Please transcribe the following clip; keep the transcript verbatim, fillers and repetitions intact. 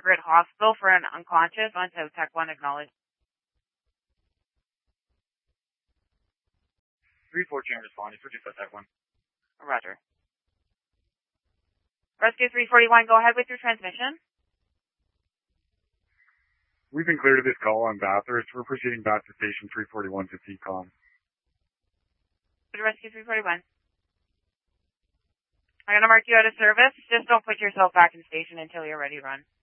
Margaret Hospital for an unconscious on South Tech one. Acknowledged. three four chain responding for South Tech one. Roger. Rescue three forty-one, go ahead with your transmission. We've been cleared of this call on Bathurst. We're proceeding back to station three forty-one to C COM. Rescue three forty-one. I'm going to mark you out of service. Just don't put yourself back in station until you're ready to run.